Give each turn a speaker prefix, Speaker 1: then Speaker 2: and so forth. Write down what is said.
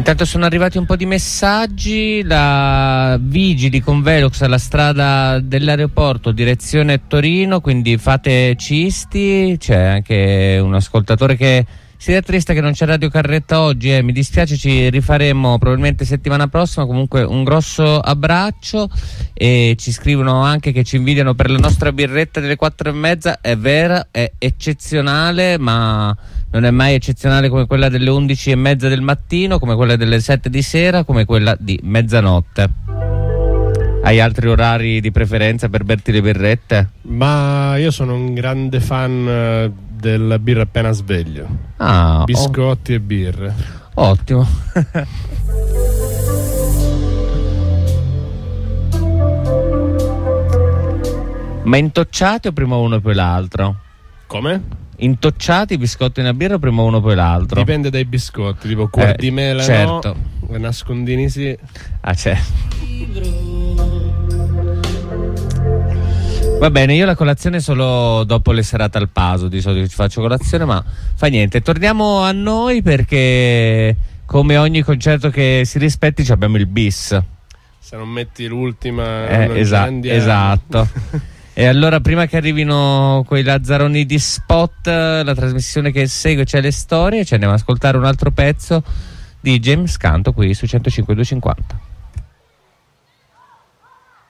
Speaker 1: Intanto sono arrivati un po' di messaggi. La vigili con Velox alla strada dell'aeroporto direzione Torino, quindi fate cisti. C'è anche un ascoltatore che si è triste che non c'è Radio Carretta oggi, mi dispiace, ci rifaremo probabilmente settimana prossima. Comunque un grosso abbraccio. E ci scrivono anche che ci invidiano per la nostra birretta delle 4:30. È vera, è eccezionale, ma non è mai eccezionale come quella delle 11:30 del mattino, come quella delle 7 di sera, come quella di mezzanotte. Hai altri orari di preferenza per berti le birrette?
Speaker 2: Ma io sono un grande fan della birra appena sveglio. Biscotti e birre.
Speaker 1: Ottimo. Ma intocciati o prima uno e poi l'altro?
Speaker 2: Come?
Speaker 1: Intocciati, biscotti e una birra o prima uno e poi l'altro?
Speaker 2: Dipende dai biscotti, tipo cuor di mela,
Speaker 1: certo.
Speaker 2: No, nascondini sì.
Speaker 1: Certo. Va bene, io la colazione solo dopo le serate al Paso, di solito ci faccio colazione, ma fa niente. Torniamo a noi perché come ogni concerto che si rispetti abbiamo il bis.
Speaker 2: Se non metti l'ultima
Speaker 1: esatto. E allora prima che arrivino quei lazzaroni di spot, la trasmissione che segue c'è le storie, ci andiamo ad ascoltare un altro pezzo di James Canto qui su 105.250.